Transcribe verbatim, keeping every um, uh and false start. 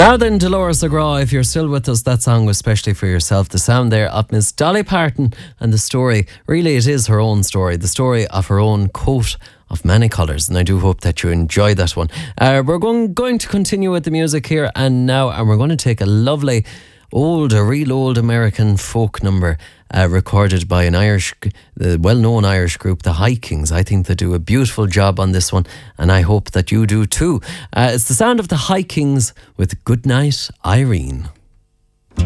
Now then, Dolores O'Graw, if you're still with us, that song was specially for yourself. The sound there of Miss Dolly Parton and the story. Really, it is her own story, the story of her own coat of many colours, and I do hope that you enjoy that one. Uh, we're going, going to continue with the music here and now, and we're going to take a lovely old, a real old American folk number uh, recorded by an Irish, the well-known Irish group, the High Kings. I think they do a beautiful job on this one, and I hope that you do too. Uh, it's the sound of the High Kings with Goodnight, Irene.